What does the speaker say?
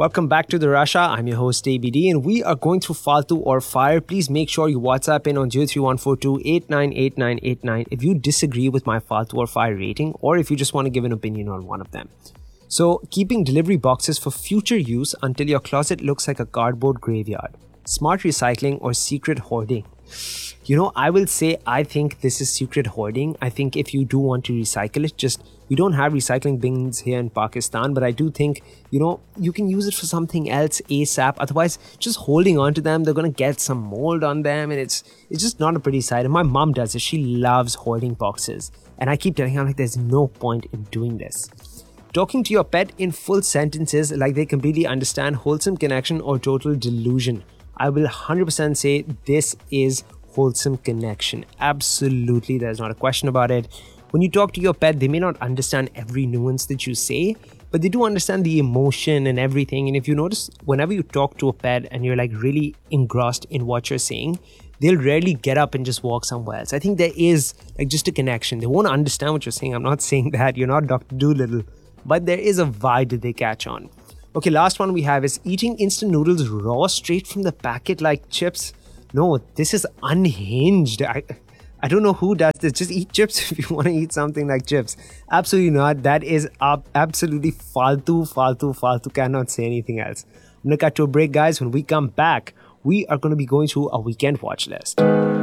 Welcome back to the Russia. I'm your host ABD and we are going through Faltu or Fire. Please make sure you WhatsApp in on 03142898989 if you disagree with my Faltu or Fire rating or if you just want to give an opinion on one of them. So, keeping delivery boxes for future use until your closet looks like a cardboard graveyard. Smart recycling or secret hoarding. I will say I think this is secret hoarding. I think if you do want to recycle it, we don't have recycling bins here in Pakistan, but I do think, you can use it for something else ASAP. Otherwise, just holding on to them, they're going to get some mold on them and it's just not a pretty sight. And my mom does it. She loves hoarding boxes. And I keep telling her, there's no point in doing this. Talking to your pet in full sentences like they completely understand wholesome connection or total delusion. I will 100% say this is wholesome connection. Absolutely, there's not a question about it. When you talk to your pet, they may not understand every nuance that you say, but they do understand the emotion and everything. And if you notice, whenever you talk to a pet and you're like really engrossed in what you're saying, they'll rarely get up and just walk somewhere else. I think there is like just a connection. They won't understand what you're saying. I'm not saying that. You're not Dr. Dolittle. But there is a vibe that they catch on. Okay, last one we have is eating instant noodles raw straight from the packet like chips. No, this is unhinged. I don't know who does this. Just eat chips if you want to eat something like chips. Absolutely not. That is absolutely faltu. Cannot say anything else. I'm going to cut to a break, guys. When we come back, we are going to be going through a weekend watch list.